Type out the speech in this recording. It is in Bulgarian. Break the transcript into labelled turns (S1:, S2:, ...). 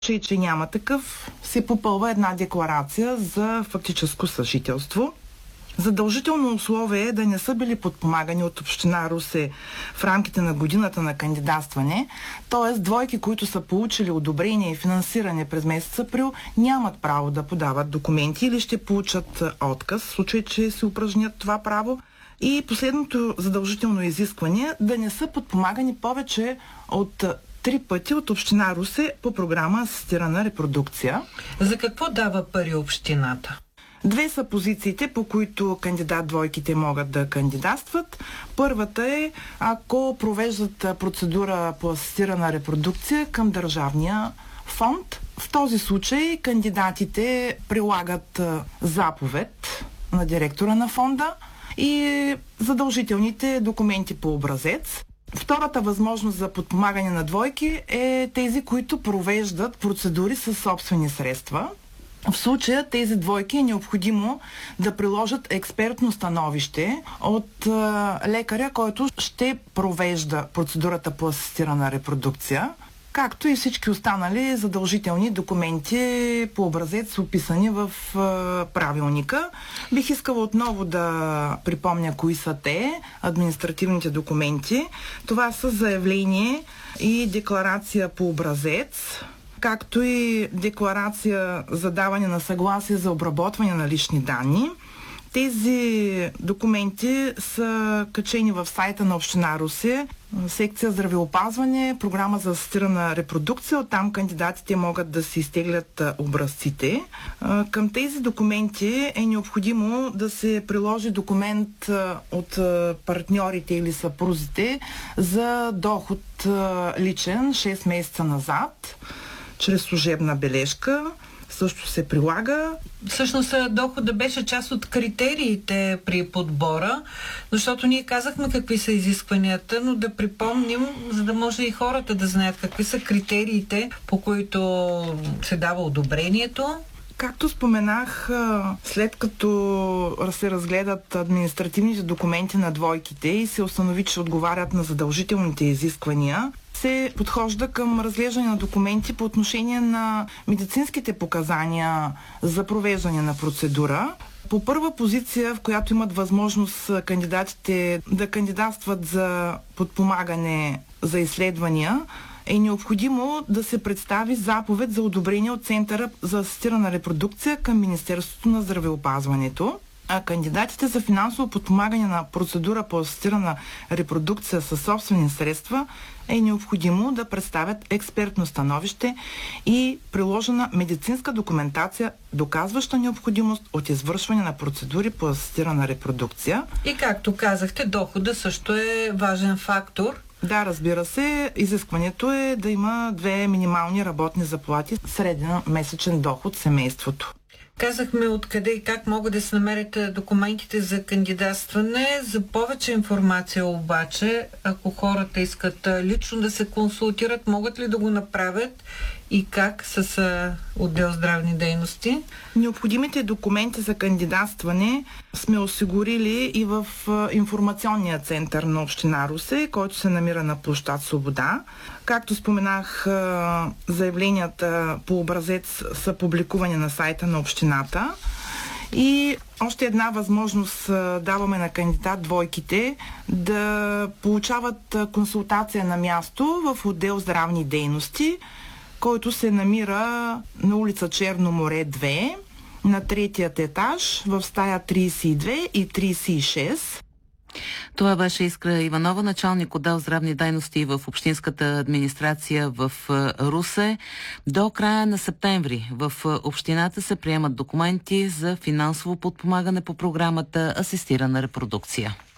S1: че няма такъв, се попълва една декларация за фактическо съжителство. Задължително условие е да не са били подпомагани от община Русе в рамките на годината на кандидатстване, т.е. двойки, които са получили одобрение и финансиране през месец април, нямат право да подават документи или ще получат отказ, в случай, че се упражнят това право. И последното задължително изискване да не са подпомагани повече от 3 пъти от община Русе по програма асистирана репродукция.
S2: За какво дава пари общината?
S1: 2 са позициите, по които кандидат-двойките могат да кандидатстват. Първата е, ако провеждат процедура по асистирана репродукция към държавния фонд. В този случай кандидатите прилагат заповед на директора на фонда и задължителните документи по образец. Втората възможност за подпомагане на двойки е тези, които провеждат процедури със собствени средства. В случая тези двойки е необходимо да приложат експертно становище от лекаря, който ще провежда процедурата по асистирана репродукция, както и всички останали задължителни документи по образец, описани в правилника. Бих искала отново да припомня кои са те, административните документи. Това са заявление и декларация по образец, както и декларация за даване на съгласие за обработване на лични данни. Тези документи са качени в сайта на община Русе, секция здравеопазване, програма за асистирана репродукция. Оттам кандидатите могат да си изтеглят образците. Към тези документи е необходимо да се приложи документ от партньорите или съпрузите за доход личен 6 месеца назад, чрез служебна бележка. Също се прилага.
S2: Всъщност дохода беше част от критериите при подбора, защото ние казахме какви са изискванията, но да припомним, за да може и хората да знаят какви са критериите, по които се дава одобрението.
S1: Както споменах, след като се разгледат административните документи на двойките и се установи, че отговарят на задължителните изисквания, се подхожда към разглеждане на документи по отношение на медицинските показания за провеждане на процедура. По първа позиция, в която имат възможност кандидатите да кандидатстват за подпомагане за изследвания, е необходимо да се представи заповед за одобрение от Центъра за асистирана репродукция към Министерството на здравеопазването. А кандидатите за финансово подпомагане на процедура по асистирана репродукция със собствени средства е необходимо да представят експертно становище и приложена медицинска документация, доказваща необходимост от извършване на процедури по асистирана репродукция.
S2: И както казахте, дохода също е важен фактор.
S1: Да, разбира се, изискването е да има 2 минимални работни заплати, среден месечен доход семейството.
S2: Казахме откъде и как могат да се намерят документите за кандидатстване. За повече информация обаче, ако хората искат лично да се консултират, могат ли да го направят и как с отдел здравни дейности?
S1: Необходимите документи за кандидатстване сме осигурили и в информационния център на община Русе, който се намира на площад Свобода. Както споменах, заявленията по образец са публикувани на сайта на общината. И още една възможност даваме на кандидат-двойките да получават консултация на място в отдел здравни дейности, който се намира на улица Черно море 2, на 3-тият етаж, в стая 32 и 36.
S3: Това беше Искра Иванова, началник отдел здравни дейности в Общинската администрация в Русе. До края на септември в общината се приемат документи за финансово подпомагане по програмата асистирана репродукция.